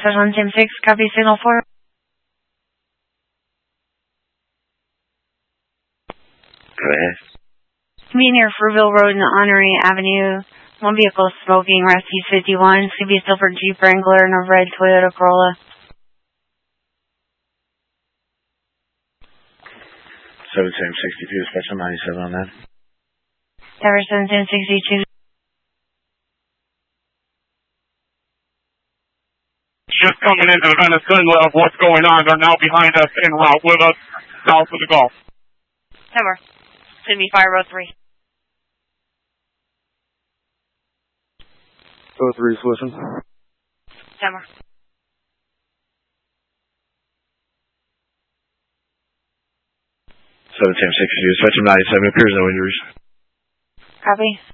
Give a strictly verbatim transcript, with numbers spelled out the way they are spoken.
on Tim six, copy signal four. Go ahead. Be near Fruitville Road and Honorary Avenue. One vehicle smoking, Rescue fifty-one. Could be a silver Jeep Wrangler and a red Toyota Corolla. seven seven sixty-two, special ninety-seven on that. Tower seven seven sixty-two. Just coming into the Venezuela of what's going on. They're now behind us en route with us south of the Gulf. Tower. Should be fire road three. oh three, listen. Tower. seven seven sixty-two, special ninety-seven, appears no injuries. Copy.